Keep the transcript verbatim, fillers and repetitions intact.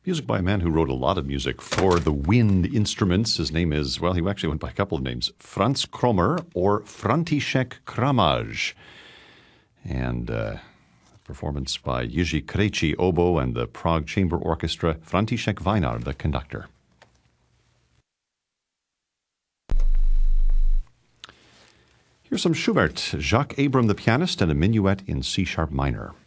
Music by a man who wrote a lot of music for the wind instruments. His name is, well, he actually went by a couple of names, Franz Kromer or František Kramaj. And uh, performance by Jiří Krejčí oboe and the Prague Chamber Orchestra, František Vajnar, the conductor. Here's some Schubert, Jacques Abram the pianist, and a minuet in C-sharp minor.